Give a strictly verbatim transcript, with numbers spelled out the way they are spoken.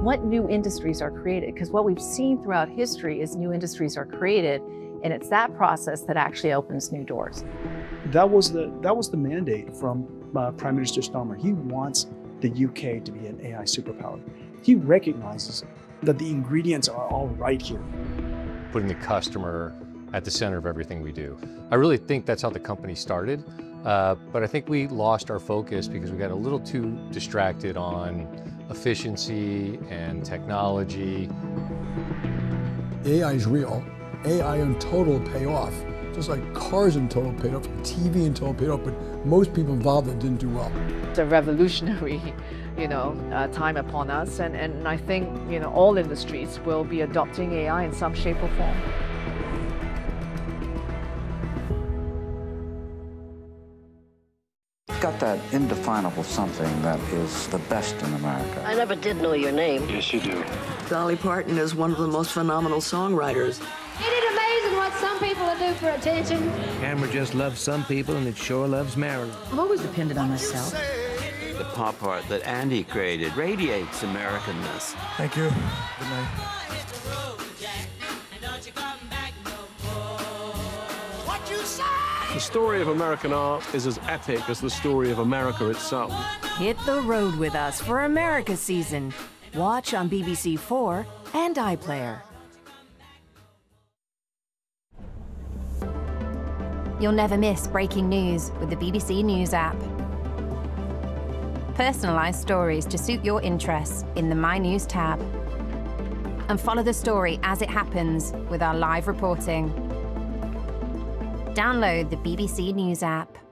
what new industries are created. Because what we've seen throughout history is new industries are created, and it's that process that actually opens new doors. That was the, that was the mandate from uh, Prime Minister Starmer. He wants the U K to be an A I superpower. He recognizes that the ingredients are all right here. Putting the customer at the center of everything we do. I really think that's how the company started, uh, but I think we lost our focus because we got a little too distracted on efficiency and technology. A I is real. A I in total will pay off. Just like cars in total paid off, T V in total paid off, but most people involved that didn't do well. It's a revolutionary, you know, uh, time upon us, and, and I think, you know, all industries will be adopting A I in some shape or form. Got that indefinable something that is the best in America. I never did know your name. Yes, you do. Dolly Parton is one of the most phenomenal songwriters. Isn't it amazing what some people will do for attention? Camera just loves some people, and it sure loves Marilyn. I've always depended on myself. The pop art that Andy created radiates Americanness. Thank you. Good night. The story of American art is as epic as the story of America itself. Hit the road with us for America season. Watch on B B C four and iPlayer. You'll never miss breaking news with the B B C News app. Personalised stories to suit your interests in the My News tab. And follow the story as it happens with our live reporting. Download the B B C News app.